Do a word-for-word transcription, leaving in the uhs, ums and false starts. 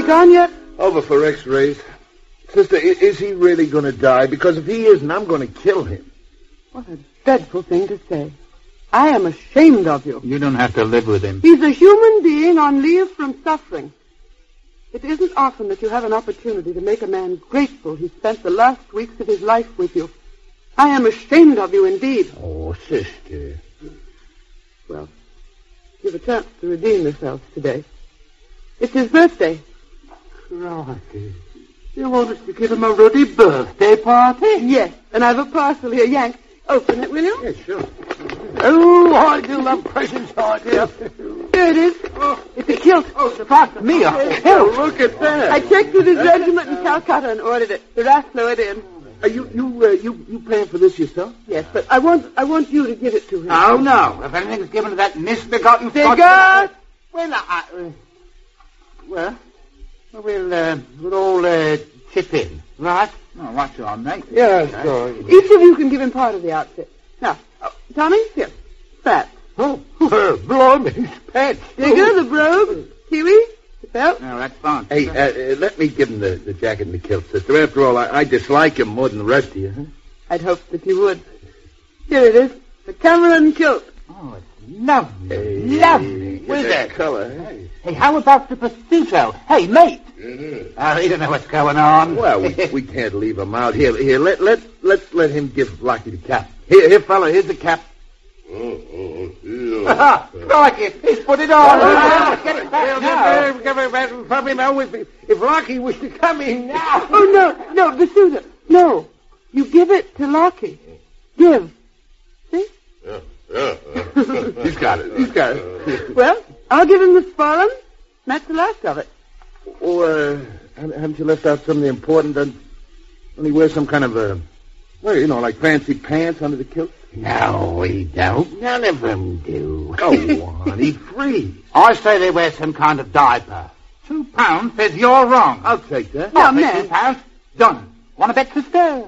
gone yet? Over for x-rays. Sister, is he really going to die? Because if he isn't, I'm going to kill him. What a dreadful thing to say. I am ashamed of you. You don't have to live with him. He's a human being on leave from suffering. It isn't often that you have an opportunity to make a man grateful he spent the last weeks of his life with you. I am ashamed of you indeed. Oh, sister. Well, you've a chance to redeem yourselves today. It's his birthday. Crikey. You want us to give him a ruddy birthday party? Yes, and I've a parcel here. Yank, open it, will you? Yeah, sure. Oh, I do love presents, I do. Here it is. Oh, it's a kilt. Oh, fuck me, a kilt. Look at that. I checked with his regiment in Calcutta and ordered it. The R A F flew it in. Are you you uh, you you paying for this yourself? Yes, but I want I want you to give it to him. Oh, no. If anything's given to that misbegotten... Figure! Well, I... Uh, well, we'll, uh, we'll all uh, chip in, right? Oh, right you are, mate. Yeah, sure. Each of you can give him part of the outfit. Now, uh, Tommy, here. Fat. Oh, blimey, pets. Digger, the brogue. Kiwi, the belt. No, that's fine. Hey, uh, uh, let me give him the, the jacket and the kilt, sister. After all, I, I dislike him more than the rest of you. Huh? I'd hoped that you would. Here it is. The Cameron kilt. Oh, it's lovely. Hey, lovely. Get With that it. color. Hey. Hey, how about the pursuito? Hey, mate. Oh, he don't know what's going on. Well, we, we can't leave him out. Here, here, let let let's let him give Lucky the cap. Here, here, fella, here's the cap. Oh, oh, yeah. Crikey, he's put it on. Oh, Get it back now. Probably know if, if Rocky was to come in now. Oh, no, no, D'Souza. No. You give it to Lucky. Give. See? Yeah, yeah. He's got it. He's got it. Well, I'll give him the spoilum. That's the last of it. Oh, uh, haven't you left out some of the important? Doesn't he wear some kind of a, well, you know, like fancy pants under the kilt? No, we don't. None of them do. Go on, he's free. I say they wear some kind of diaper. Two pounds says you're wrong. I'll take that. Now, I'll pay man. two pounds. Done. Want to bet, sister?